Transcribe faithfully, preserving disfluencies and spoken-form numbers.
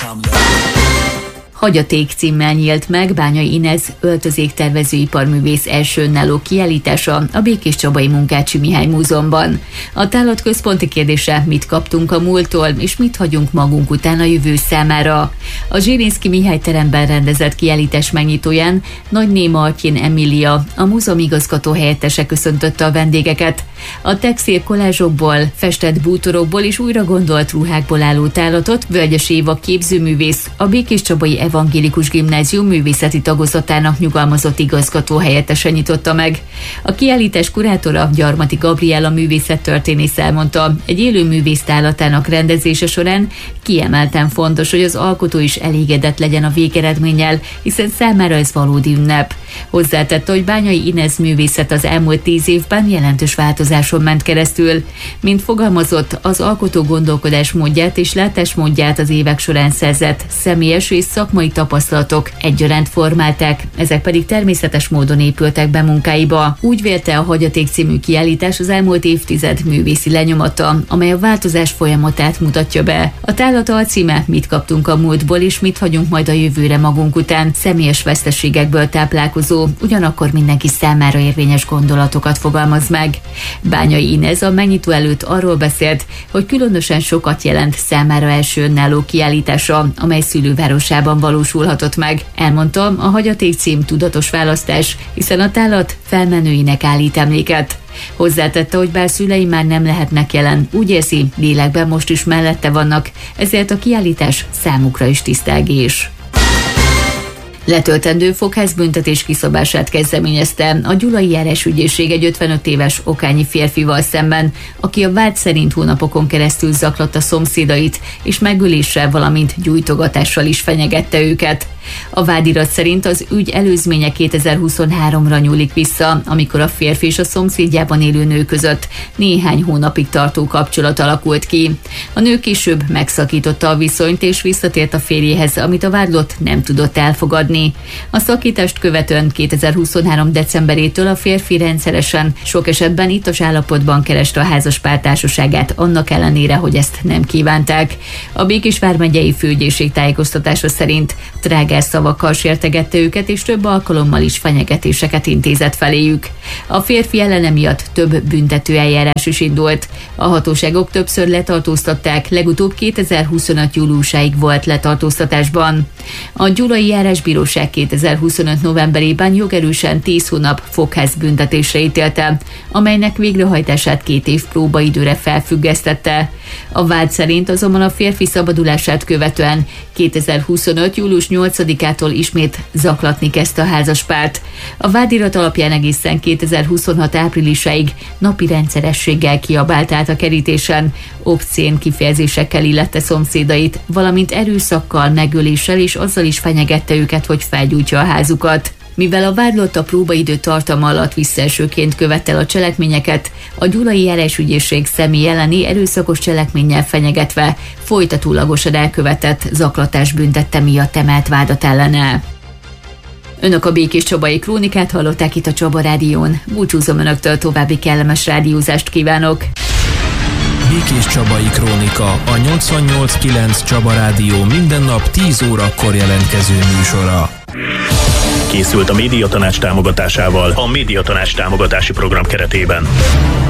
Hagyaték címmel nyílt meg Bányai Inez öltözéktervezőiparművész első önálló kiállítása a Békéscsabai Munkácsy Mihály Múzeumban. A tárlat központi kérdése, mit kaptunk a múlttól, és mit hagyunk magunk után a jövő számára. A Zsirinszky Mihály teremben rendezett kiállítás megnyitóján Nagyné Martin Emília, a múzeum igazgató helyettese köszöntötte a vendégeket. A textil kolázsokból, festett bútorokból és újra gondolt ruhákból álló tárlatot Völgyes Éva képzőművész, a Békéscsabai Evangélikus Gimnázium művészeti tagozatának nyugalmazott igazgató helyettese nyitotta meg. A kiállítás kurátora, Gyarmati Gabriella művészettörténész elmondta, egy élő művész tárlatának rendezése során kiemelten fontos, hogy az alkotó is elégedett legyen a végeredménnyel, hiszen számára ez valódi ünnep. Hozzátette, hogy Bányai Inez művészet az elmúlt tíz évben jelentős változáson ment keresztül. Mint fogalmazott, az alkotó gondolkodásmódját és látásmódját az évek során szerzett személyes és szakmai tapasztalatok egyaránt formálták, ezek pedig természetes módon épültek be munkáiba. Úgy vélte, a Hagyaték című kiállítás az elmúlt évtized művészi lenyomata, amely a változás folyamatát mutatja be. A tárlat alcíme, mit kaptunk a múltból és mit hagyunk majd a jövőre magunk után, személyes veszteségekből táplálkozó, ugyanakkor mindenki számára érvényes gondolatokat fogalmaz meg. Bányai Inez a megnyitó előtt arról beszélt, hogy különösen sokat jelent számára első önálló kiállítása, amely szülővárosában valósulhatott meg. Elmondta, a Hagyaték cím tudatos választás, hiszen a tárlat felmenőinek állít emléket. Hozzátette, hogy bár szülei már nem lehetnek jelen, úgy érzi, lélekben most is mellette vannak, ezért a kiállítás számukra is tisztelgés. Letöltendő fogházbüntetés kiszabását kezdeményezte a Gyulai Járásügyészség egy ötvenöt éves okányi férfival szemben, aki a vád szerint hónapokon keresztül zaklatta szomszédait, és megöléssel, valamint gyújtogatással is fenyegette őket. A vádirat szerint az ügy előzménye kétezer-huszonháromra nyúlik vissza, amikor a férfi és a szomszédjában élő nő között néhány hónapig tartó kapcsolat alakult ki. A nő később megszakította a viszonyt és visszatért a férjéhez, amit a vádlott nem tudott elfogadni. A szakítást követően kétezer-huszonhárom decemberétől a férfi rendszeresen, sok esetben ittas állapotban kereste a házaspár társaságát, annak ellenére, hogy ezt nem kívánták. A Békés vármegyei főügyészség tájékoztatása szerint trágár szavakkal sértegette őket, és több alkalommal is fenyegetéseket intézett feléjük. A férfi ellene miatt több büntető eljárás is indult. A hatóságok többször letartóztatták, legutóbb kétezer-huszonöt júliusáig volt letartóztatásban. A Gyulai Járásbíróság kétezer-huszonöt novemberében jogerősen tíz hónap fogházbüntetésre ítélte, amelynek végrehajtását két év próbaidőre felfüggesztette. A vád szerint azonban a férfi szabadulását követően kétezer-huszonöt július nyolcadikától ismét zaklatni kezdte a házaspárt. A vádirat alapján egészen kétezer-huszonhat áprilisáig napi rendszerességgel kiabált át a kerítésen, obszén kifejezésekkel illette szomszédait, valamint erőszakkal, megöléssel és azzal is fenyegette őket, hogy felgyújtja a házukat. Mivel a vádlott a próbaidő tartama alatt visszaesőként követte el a cselekményeket, a Gyulai Járásügyészség személy elleni erőszakos cselekménnyel fenyegetve folytatólagosan elkövetett zaklatás büntette miatt emelt vádat ellene. Önök a Békéscsabai Krónikát hallották itt a Csaba Rádión. Búcsúzom önöktől, további kellemes rádiózást kívánok! Békéscsabai Krónika, a nyolcvannyolc kilenc Csaba Rádió minden nap tíz órakor jelentkező műsora. Készült a Médiatanács támogatásával a Médiatanács támogatási program keretében.